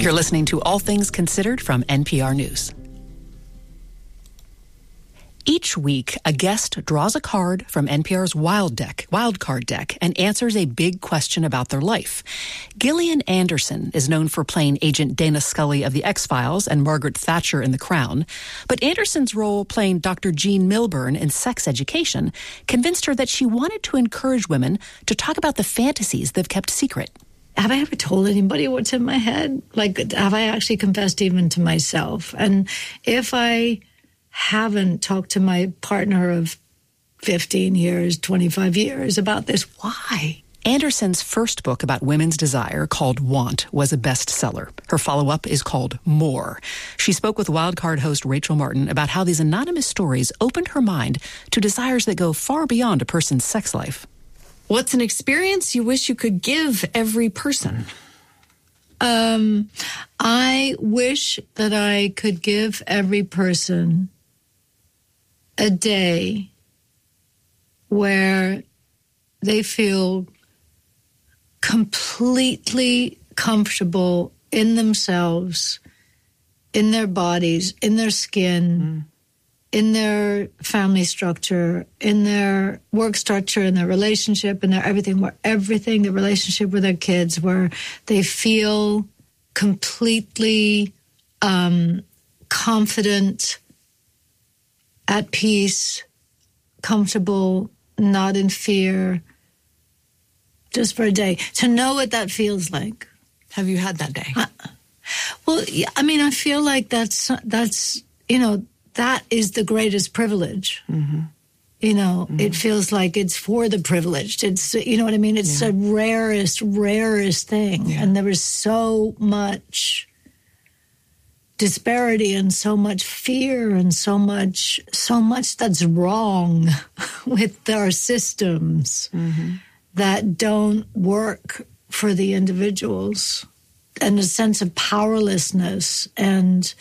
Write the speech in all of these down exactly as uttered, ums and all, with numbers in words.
You're listening to All Things Considered from N P R News. Each week, a guest draws a card from N P R's Wild Deck, Wild Card deck, and answers a big question about their life. Gillian Anderson is known for playing Agent Dana Scully of The X-Files and Margaret Thatcher in The Crown. But Anderson's role playing Doctor Jean Milburn in Sex Education convinced her that she wanted to encourage women to talk about the fantasies they've kept secret. Have I ever told anybody what's in my head? Like, have I actually confessed even to myself? And if I haven't talked to my partner of fifteen years, twenty-five years about this, why? Anderson's first book about women's desire, called Want, was a bestseller. Her follow-up is called More. She spoke with Wildcard host Rachel Martin about how these anonymous stories opened her mind to desires that go far beyond a person's sex life. What's an experience you wish you could give every person? Um, I wish that I could give every person a day where they feel completely comfortable in themselves, in their bodies, in their skin, mm. in their family structure, in their work structure, in their relationship, in their everything, where everything, the relationship with their kids, where they feel completely um, confident, at peace, comfortable, not in fear, just for a day. To know what that feels like. Have you had that day? Uh, well, yeah, I mean, I feel like that's, that's, you know, that is the greatest privilege. Mm-hmm. You know, mm-hmm. It feels like it's for the privileged. It's, you know what I mean? It's yeah. the rarest, rarest thing. Yeah. And there is so much disparity and so much fear and so much, so much that's wrong with our systems mm-hmm. that don't work for the individuals. And a sense of powerlessness and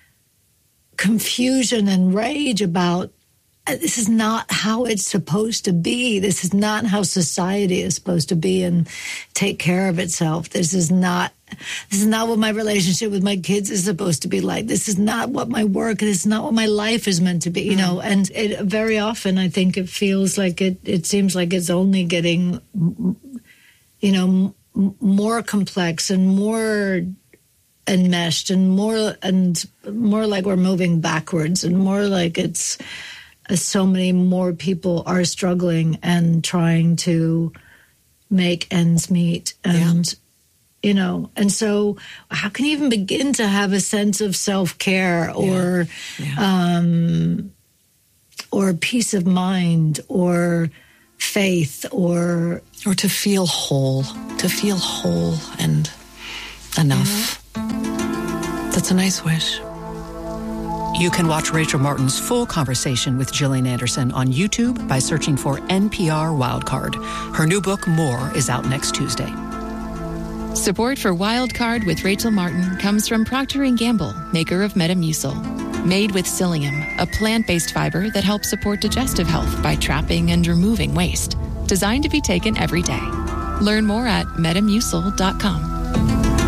confusion and rage about this is not how it's supposed to be. This is not how society is supposed to be and take care of itself. This is not this is not what my relationship with my kids is supposed to be like. This is not what my work, this is not what my life is meant to be, you know. And it, very often I think it feels like it it seems like it's only getting, you know, m- more complex and more enmeshed and more and more like we're moving backwards and more like it's uh, so many more people are struggling and trying to make ends meet and yeah. you know, and so how can you even begin to have a sense of self-care or yeah. Yeah. um or peace of mind or faith or or to feel whole, to feel whole and enough. Yeah. That's a nice wish. You can watch Rachel Martin's full conversation with Gillian Anderson on YouTube by searching for N P R Wildcard. Her new book, More, is out next Tuesday. Support for Wildcard with Rachel Martin comes from Procter and Gamble, maker of Metamucil. Made with psyllium, a plant-based fiber that helps support digestive health by trapping and removing waste. Designed to be taken every day. Learn more at metamucil dot com.